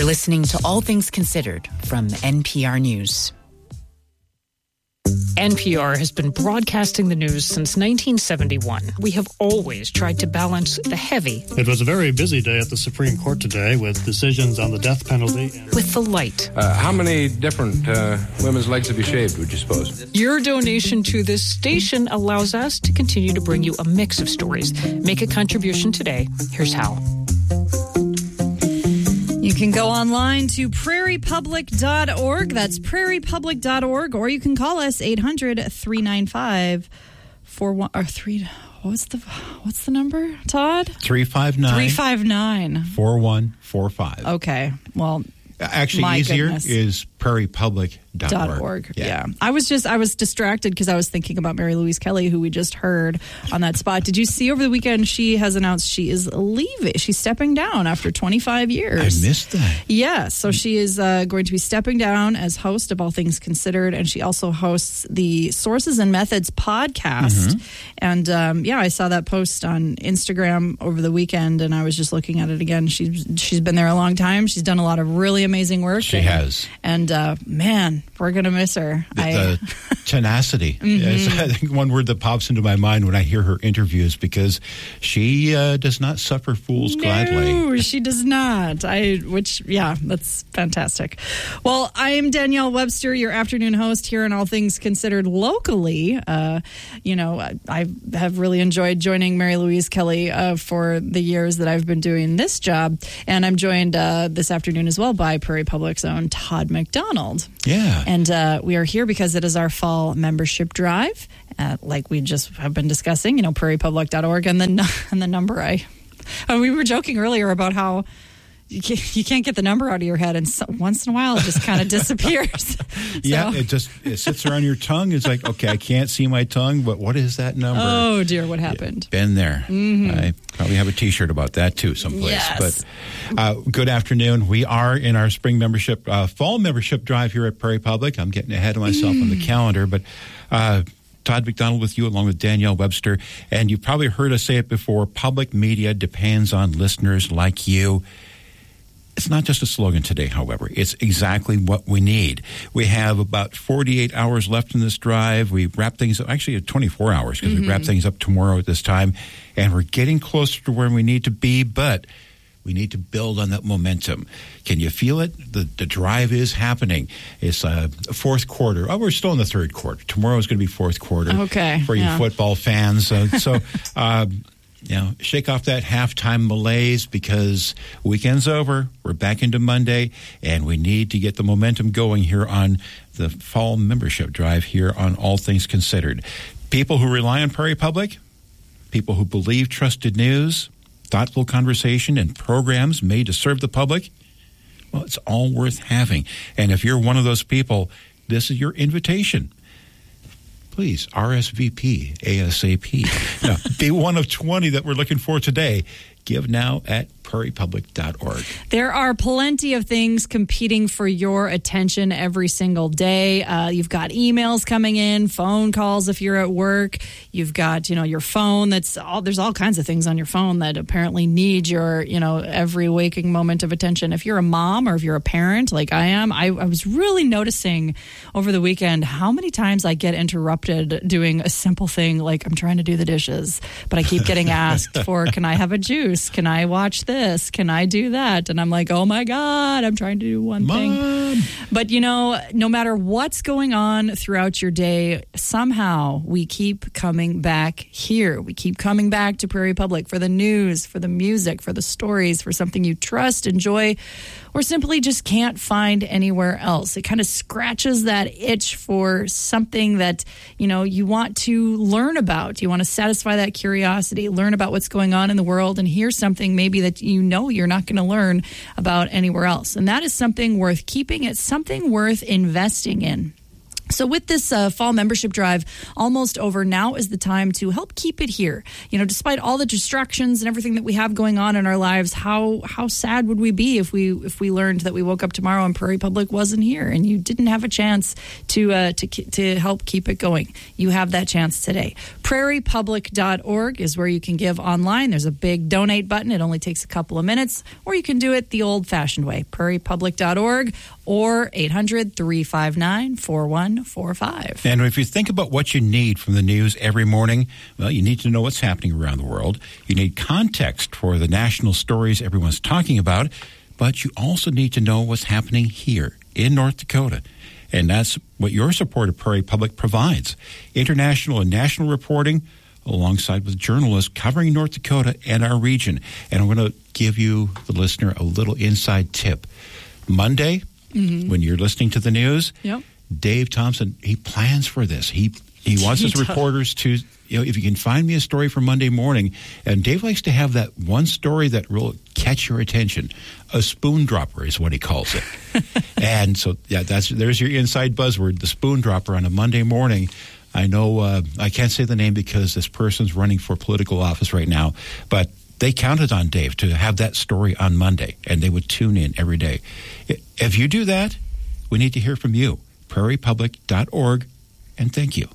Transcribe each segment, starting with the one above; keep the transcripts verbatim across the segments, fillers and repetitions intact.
listening to All Things Considered from N P R News. N P R has been broadcasting the news since nineteen seventy-one. We have always tried to balance the heavy. It was a very busy day at the Supreme Court today with decisions on the death penalty. With the light. Uh, how many different uh, women's legs have you shaved, would you suppose? Your donation to this station allows us to continue to bring you a mix of stories. Make a contribution today. Here's how. You can go online to prairie public dot org. That's prairie public dot org. Or you can call us eight hundred, three nine five, four one or three. What's the what's the number, Todd? three five nine, three five nine, four one four five. Okay. Well, actually, my easier goodness. is prairie public dot org. Dot org. Yeah. yeah. I was just, I was distracted because I was thinking about Mary Louise Kelly, who we just heard on that spot. Did you see over the weekend she has announced she is leaving? She's stepping down after twenty-five years. I missed that. Yeah. So she is uh, going to be stepping down as host of All Things Considered. And she also hosts the Sources and Methods podcast. Mm-hmm. And um, yeah, I saw that post on Instagram over the weekend and I was just looking at it again. She's, she's been there a long time. She's done a lot of really amazing work. She and, has. And uh, man, we're going to miss her. The, I, the tenacity mm-hmm. is, I think, one word that pops into my mind when I hear her interviews because she uh, does not suffer fools no, gladly. No, she does not. I, which, yeah, that's fantastic. Well, I am Danielle Webster, your afternoon host here on All Things Considered locally. Uh, you know, I, I have really enjoyed joining Mary Louise Kelly uh, for the years that I've been doing this job. And I'm joined uh, this afternoon as well by Prairie Public's own Todd McDonald. Yeah. And uh, we are here because it is our fall membership drive, uh, like we just have been discussing, you know, prairie public dot org. And the, and the number I, uh, we were joking earlier about how you can't, you can't get the number out of your head, and so, once in a while it just kind of disappears. Yeah, so. it just it sits around your tongue. It's like, okay, I can't see my tongue, but what is that number? Oh, dear, what happened? Yeah, been there. Mm-hmm. I probably have a T-shirt about that, too, someplace. Yes. But uh, good afternoon. We are in our spring membership, uh, fall membership drive here at Prairie Public. I'm getting ahead of myself mm. on the calendar, but... Uh, Todd McDonald with you along with Danielle Webster. And you've probably heard us say it before, public media depends on listeners like you. It's not just a slogan today, however. It's exactly what we need. We have about forty-eight hours left in this drive. We wrap things up, actually twenty-four hours because mm-hmm. we wrap things up tomorrow at this time. And we're getting closer to where we need to be, but we need to build on that momentum. Can you feel it? The the drive is happening. It's uh, fourth quarter. Oh, we're still in the third quarter. Tomorrow is going to be fourth quarter. Okay. For you yeah. football fans. Uh, so, uh, you know, shake off that halftime malaise because weekend's over. We're back into Monday, and we need to get the momentum going here on the fall membership drive here on All Things Considered. People who rely on Prairie Public, people who believe trusted news, thoughtful conversation, and programs made to serve the public, well, it's all worth having. And if you're one of those people, this is your invitation. Please, R S V P ASAP. Now, be one of twenty that we're looking for today. Give now at prairie public dot org. There are plenty of things competing for your attention every single day. Uh, you've got emails coming in, phone calls if you're at work. You've got, you know, your phone that's all, there's all kinds of things on your phone that apparently need your, you know, every waking moment of attention. If you're a mom or if you're a parent like I am, I, I was really noticing over the weekend how many times I get interrupted doing a simple thing like I'm trying to do the dishes, but I keep getting asked for, can I have a juice? Can I watch this? Can I do that? And I'm like, oh my God, I'm trying to do one Mom. thing. But, you know, no matter what's going on throughout your day, somehow we keep coming back here. We keep coming back to Prairie Public for the news, for the music, for the stories, for something you trust, enjoy, or simply just can't find anywhere else. It kind of scratches that itch for something that, you know, you want to learn about. You want to satisfy that curiosity, learn about what's going on in the world, and hear something maybe that you know you're not going to learn about anywhere else. And that is something worth keeping. It's something worth investing in. So with this uh, fall membership drive almost over, now is the time to help keep it here. You know, despite all the distractions and everything that we have going on in our lives, how how sad would we be if we if we learned that we woke up tomorrow and Prairie Public wasn't here and you didn't have a chance to uh, to to help keep it going? You have that chance today. prairie public dot org is where you can give online. There's a big donate button. It only takes a couple of minutes, or you can do it the old-fashioned way, prairie public dot org or eight hundred, three five nine, four one four five. And if you think about what you need from the news every morning, well, you need to know what's happening around the world. You need context for the national stories everyone's talking about, but you also need to know what's happening here in North Dakota. And that's what your support of Prairie Public provides. International and national reporting alongside with journalists covering North Dakota and our region. And I'm going to give you, the listener, a little inside tip. Monday, mm-hmm. when you're listening to the news, yep. Dave Thompson, he plans for this. He he wants his reporters to, you know, if you can find me a story for Monday morning, and Dave likes to have that one story that will catch your attention. A spoon dropper is what he calls it. And so, yeah, that's there's your inside buzzword, the spoon dropper on a Monday morning. I know uh, I can't say the name because this person's running for political office right now, but they counted on Dave to have that story on Monday, and they would tune in every day. If you do that, we need to hear from you. prairie public dot org, and thank you.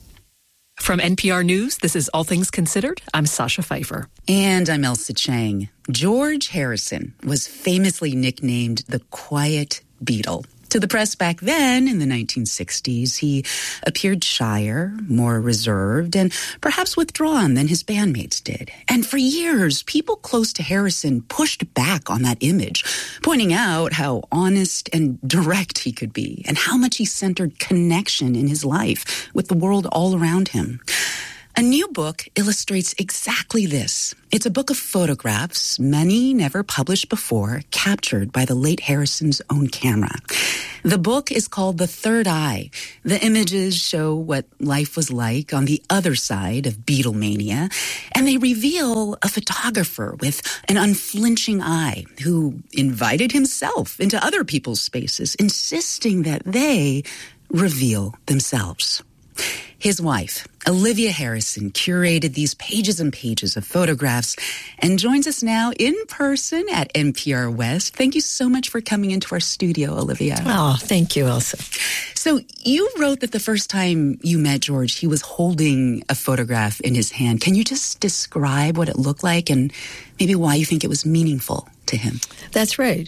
From N P R News, this is All Things Considered. I'm Sasha Pfeiffer. And I'm Elsa Chang. George Harrison was famously nicknamed the Quiet Beatle. To the press back then, in the nineteen sixties, he appeared shyer, more reserved, and perhaps withdrawn than his bandmates did. And for years, people close to Harrison pushed back on that image, pointing out how honest and direct he could be, and how much he centered connection in his life with the world all around him. A new book illustrates exactly this. It's a book of photographs, many never published before, captured by the late Harrison's own camera. The book is called The Third Eye. The images show what life was like on the other side of Beatlemania, and they reveal a photographer with an unflinching eye who invited himself into other people's spaces, insisting that they reveal themselves. His wife, Olivia Harrison, curated these pages and pages of photographs and joins us now in person at N P R West. Thank you so much for coming into our studio, Olivia. Oh, thank you, Elsa. So you wrote that the first time you met George, he was holding a photograph in his hand. Can you just describe what it looked like and maybe why you think it was meaningful to him? That's right.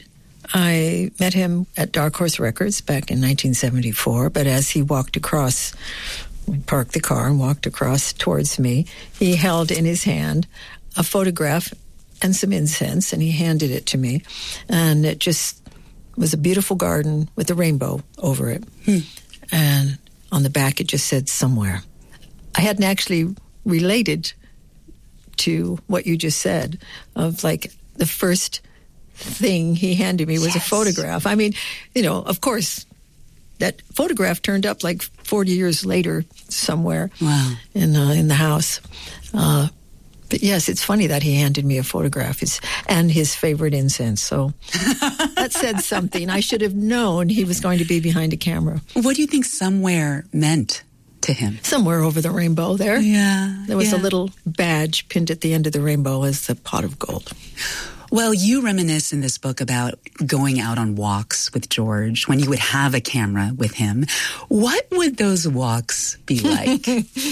I met him at Dark Horse Records back in nineteen seventy-four, but as he walked across, we parked the car and walked across towards me, he held in his hand a photograph and some incense, and he handed it to me. And it just was a beautiful garden with a rainbow over it. Hmm. And on the back it just said somewhere. I hadn't actually related to what you just said, of like the first thing he handed me was yes. a photograph. I mean, you know, of course, that photograph turned up like forty years later somewhere wow. in uh, in the house. Uh, but yes, it's funny that he handed me a photograph his, and his favorite incense. So that said something. I should have known he was going to be behind a camera. What do you think somewhere meant to him? Somewhere over the rainbow there. Yeah. There was yeah. a little badge pinned at the end of the rainbow as the pot of gold. Well, you reminisce in this book about going out on walks with George when you would have a camera with him. What would those walks be like?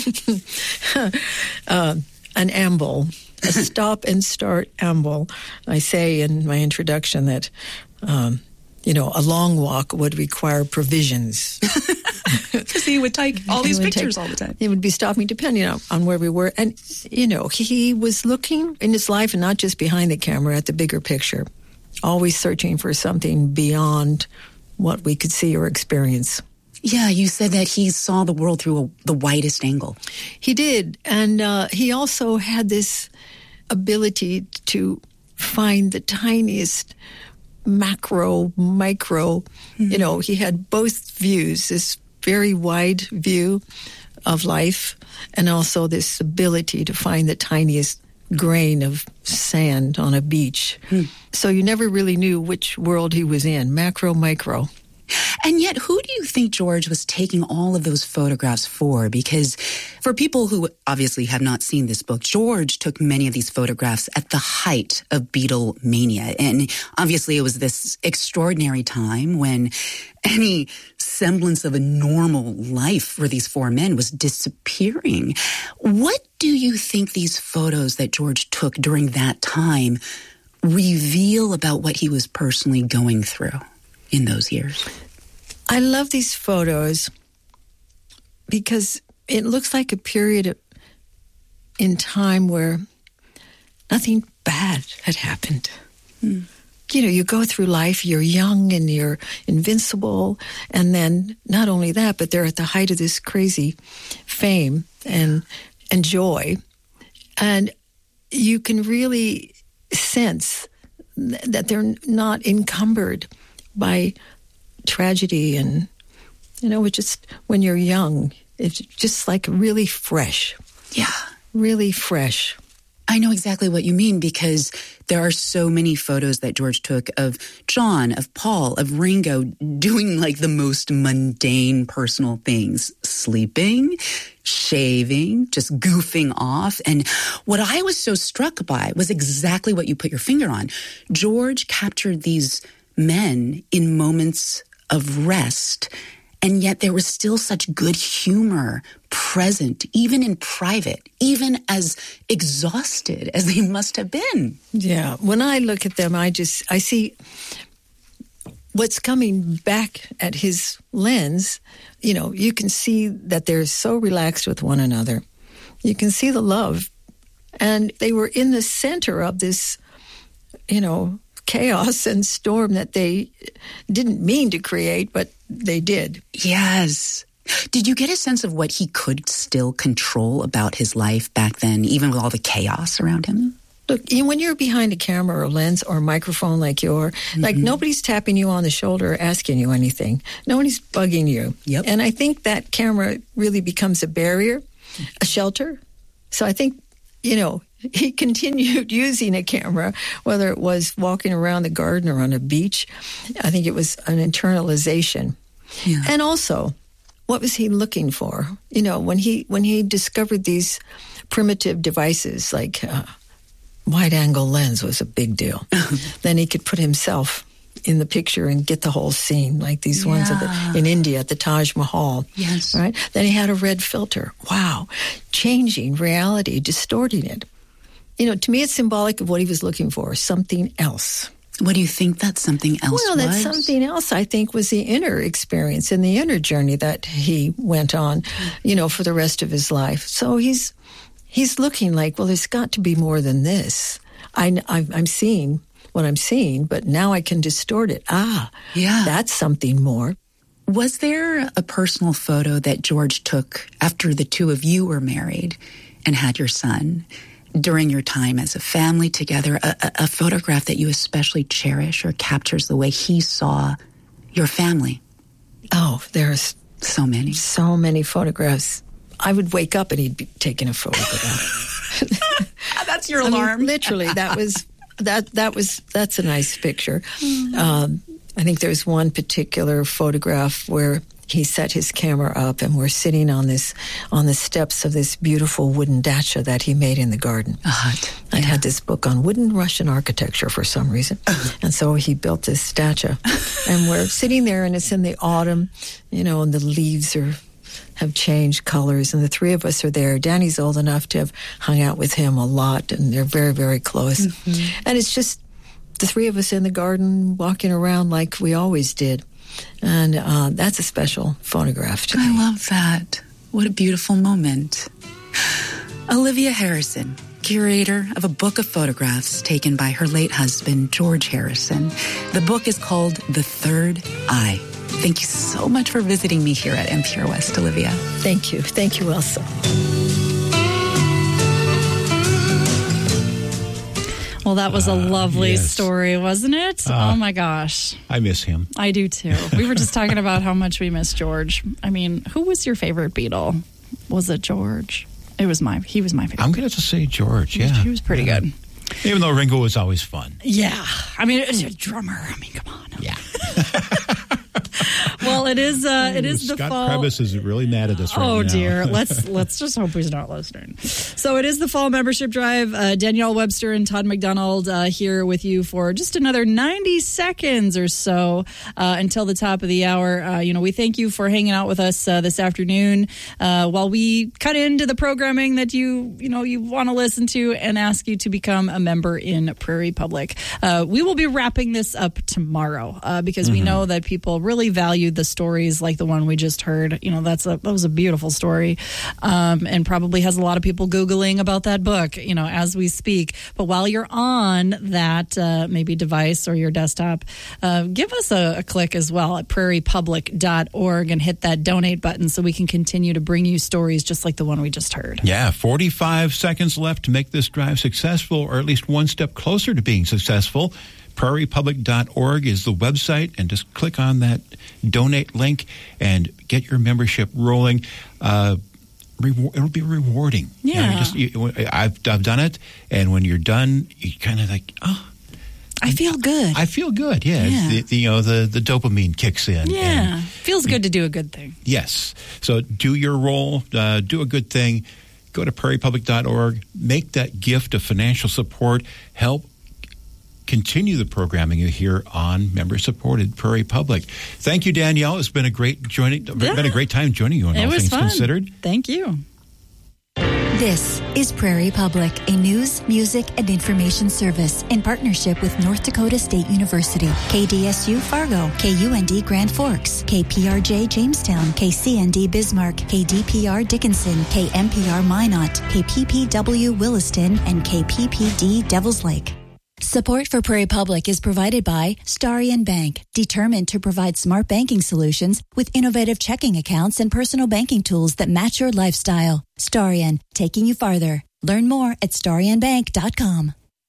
uh, an amble, a stop and start amble. I say in my introduction that, um, you know, a long walk would require provisions. Because he would take all these pictures take, all the time. He would be stopping depending on, on where we were. And, you know, he was looking in his life and not just behind the camera at the bigger picture, always searching for something beyond what we could see or experience. Yeah, you said that he saw the world through a, the widest angle. He did. And uh, he also had this ability to find the tiniest macro, micro, mm-hmm. you know, he had both views, this very wide view of life and also this ability to find the tiniest grain of sand on a beach. Mm. So you never really knew which world he was in, macro, micro. And yet, who do you think George was taking all of those photographs for? Because for people who obviously have not seen this book, George took many of these photographs at the height of Beatle mania. And obviously it was this extraordinary time when any semblance of a normal life for these four men was disappearing. What do you think these photos that George took during that time reveal about what he was personally going through in those years? I love these photos because it looks like a period of, in time where nothing bad had happened. Mm. You know, you go through life, you're young and you're invincible, and then not only that, but they're at the height of this crazy fame and and joy, and you can really sense th- that they're not encumbered by tragedy, and you know, it's just when you're young, it's just like really fresh. Yeah, really fresh. I know exactly what you mean, because there are so many photos that George took of John, of Paul, of Ringo doing like the most mundane personal things, sleeping, shaving, just goofing off. And what I was so struck by was exactly what you put your finger on. George captured these men in moments of rest, and yet there was still such good humor present, even in private, even as exhausted as they must have been. Yeah. When I look at them, I just, I see what's coming back at his lens. You know, you can see that they're so relaxed with one another. You can see the love. And they were in the center of this, you know, chaos and storm that they didn't mean to create, but they did. Yes. Did you get a sense of what he could still control about his life back then, even with all the chaos around him? Look, when you're behind a camera or a lens or a microphone like you're, mm-hmm. like nobody's tapping you on the shoulder or asking you anything. Nobody's bugging you. Yep. And I think that camera really becomes a barrier, a shelter. So I think, you know, he continued using a camera, whether it was walking around the garden or on a beach. I think it was an internalization. Yeah. And also, what was he looking for? You know, when he when he discovered these primitive devices like uh, wide-angle lens was a big deal. Then he could put himself in the picture and get the whole scene, like these yeah. ones at the, in India at the Taj Mahal. Yes. Right? Then he had a red filter. Wow. Changing reality, distorting it. You know, to me, it's symbolic of what he was looking for, something else. What do you think that something else well, was? Well, that something else, I think, was the inner experience and the inner journey that he went on, you know, for the rest of his life. So he's he's looking like, well, there's got to be more than this. I, I, I'm seeing what I'm seeing, but now I can distort it. Ah, yeah, that's something more. Was there a personal photo that George took after the two of you were married and had your son, during your time as a family together, a, a, a photograph that you especially cherish or captures the way he saw your family? Oh, there's so many. So many photographs. I would wake up and he'd be taking a photograph. That's your I alarm. mean, literally, that was that that was that's a nice picture. Mm-hmm. Um, I think there's one particular photograph where he set his camera up and we're sitting on this on the steps of this beautiful wooden dacha that he made in the garden. Uh, I yeah. had this book on wooden Russian architecture for some reason. And so he built this dacha. And we're sitting there and it's in the autumn, you know, and the leaves are have changed colors, and the three of us are there. Danny's old enough to have hung out with him a lot, and they're very, very close. Mm-hmm. And it's just the three of us in the garden walking around like we always did. And uh, that's a special photograph to me. I love that. What a beautiful moment. Olivia Harrison, curator of a book of photographs taken by her late husband, George Harrison. The book is called The Third Eye. Thank you so much for visiting me here at N P R West, Olivia. Thank you. Thank you, Elsa. Well, that was a lovely uh, yes. story, wasn't it? Uh, oh, my gosh. I miss him. I do, too. We were just talking about how much we miss George. I mean, who was your favorite Beatle? Was it George? It was my, he was my favorite. I'm going to have to say George, yeah. He was pretty yeah. good. Even though Ringo was always fun. Yeah. I mean, it's a drummer. I mean, come on. Yeah. Well, Well, it is. Uh, it is Scott the fall. Previs is really mad at us right oh now. dear. Let's let's just hope he's not listening. So it is the fall membership drive. Uh, Danielle Webster and Todd McDonald uh, here with you for just another ninety seconds or so uh, until the top of the hour. Uh, you know, we thank you for hanging out with us uh, this afternoon uh, while we cut into the programming that you you know you want to listen to and ask you to become a member in Prairie Public. Uh, we will be wrapping this up tomorrow uh, because mm-hmm. we know that people really value the stories like the one we just heard. You know, that's a that was a beautiful story, um, and probably has a lot of people Googling about that book, you know, as we speak. But while you're on that uh, maybe device or your desktop, uh, give us a, a click as well at prairie public dot org and hit that donate button so we can continue to bring you stories just like the one we just heard. Yeah, forty-five seconds left to make this drive successful, or at least one step closer to being successful. prairie public dot org is the website, and just click on that donate link and get your membership rolling. Uh, reward, it'll be rewarding. Yeah. You know, you just, you, I've, I've done it, and when you're done, you kind of like, oh, I feel good. I feel good, yeah. yeah. The, the, you know, the, the dopamine kicks in. Yeah, and, feels good to do a good thing. Yes. So do your role, uh, do a good thing. Go to prairie public dot org, make that gift of financial support, help continue the programming you hear on member-supported Prairie Public. Thank you, Danielle. It's been a great joining. Yeah. Been a great time joining you on it All was Things fun. Considered. Thank you. This is Prairie Public, a news, music, and information service in partnership with North Dakota State University, K D S U Fargo, K U N D Grand Forks, K P R J Jamestown, K C N D Bismarck, K D P R Dickinson, K M P R Minot, K P P W Williston, and K P P D Devils Lake. Support for Prairie Public is provided by Starion Bank, determined to provide smart banking solutions with innovative checking accounts and personal banking tools that match your lifestyle. Starion, taking you farther. Learn more at starion bank dot com.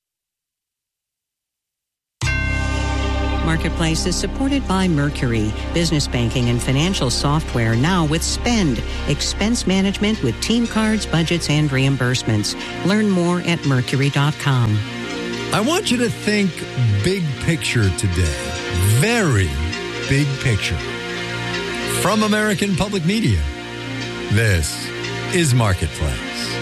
Marketplace is supported by Mercury, business banking and financial software, now with Spend, expense management with team cards, budgets, and reimbursements. Learn more at mercury dot com. I want you to think big picture today. Very big picture. From American Public Media, this is Marketplace.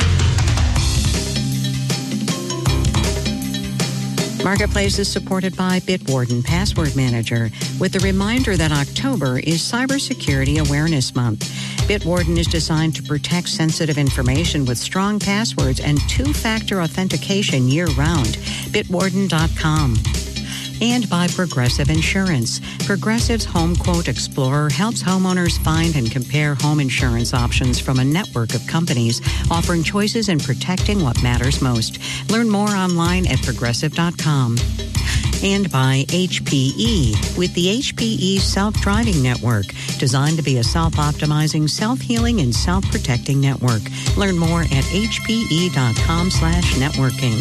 Marketplace is supported by Bitwarden Password Manager, with a reminder that October is Cybersecurity Awareness Month. Bitwarden is designed to protect sensitive information with strong passwords and two-factor authentication year-round. Bitwarden dot com. And by Progressive Insurance. Progressive's Home Quote Explorer helps homeowners find and compare home insurance options from a network of companies, offering choices and protecting what matters most. Learn more online at progressive dot com. And by H P E, with the H P E Self-Driving Network, designed to be a self-optimizing, self-healing, and self-protecting network. Learn more at H P E dot com slash networking.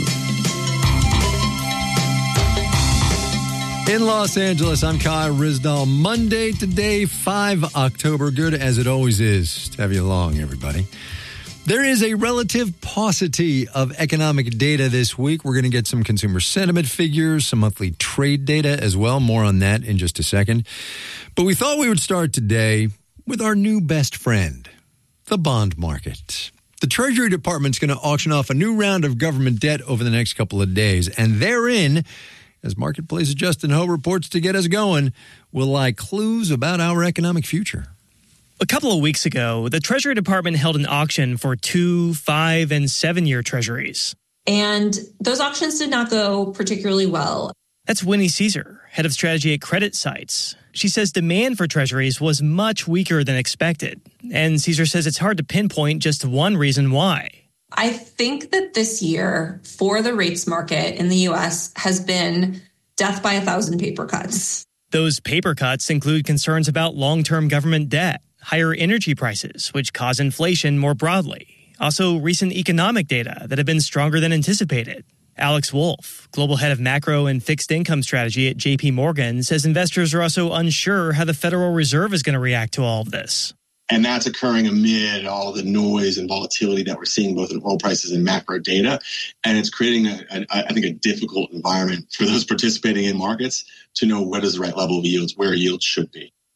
In Los Angeles, I'm Kyle Risdall. Monday today, the fifth of October. Good as it always is to have you along, everybody. There is a relative paucity of economic data this week. We're going to get some consumer sentiment figures, some monthly trade data as well. More on that in just a second. But we thought we would start today with our new best friend, the bond market. The Treasury Department's going to auction off a new round of government debt over the next couple of days. And therein, as Marketplace's Justin Ho reports to get us going, will lie clues about our economic future. A couple of weeks ago, the Treasury Department held an auction for two, five, and seven-year treasuries. And those auctions did not go particularly well. That's Winnie Caesar, head of strategy at Credit Sites. She says demand for treasuries was much weaker than expected. And Caesar says it's hard to pinpoint just one reason why. I think that this year for the rates market in the U S has been death by a thousand paper cuts. Those paper cuts include concerns about long-term government debt, higher energy prices, which cause inflation more broadly. Also, recent economic data that have been stronger than anticipated. Alex Wolf, global head of macro and fixed income strategy at J P Morgan, says investors are also unsure how the Federal Reserve is going to react to all of this. And that's occurring amid all the noise and volatility that we're seeing both in oil prices and macro data. And it's creating, a, a, I think, a difficult environment for those participating in markets to know what is the right level of yields, where yields should be.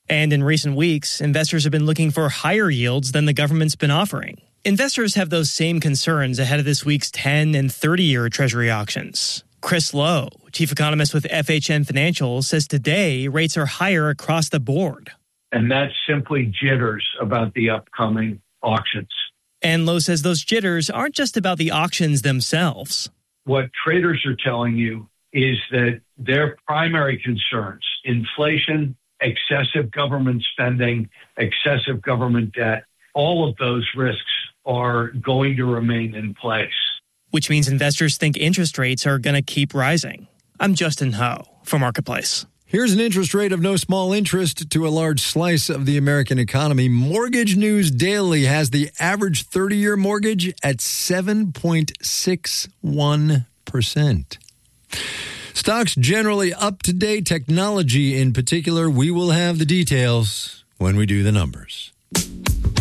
And in recent weeks, investors have been looking for higher yields than the government's been offering. Investors have those same concerns ahead of this week's ten and thirty-year Treasury auctions. Chris Lowe, chief economist with F H N Financial, says today rates are higher across the board. And that's simply jitters about the upcoming auctions. And Lowe says those jitters aren't just about the auctions themselves. What traders are telling you is that their primary concerns, inflation, excessive government spending, excessive government debt, all of those risks are going to remain in place. Which means investors think interest rates are going to keep rising. I'm Justin Ho for Marketplace. Here's an interest rate of no small interest to a large slice of the American economy. Mortgage News Daily has the average thirty-year mortgage at seven point six one percent. Stocks generally up to date, technology in particular. We will have the details when we do the numbers.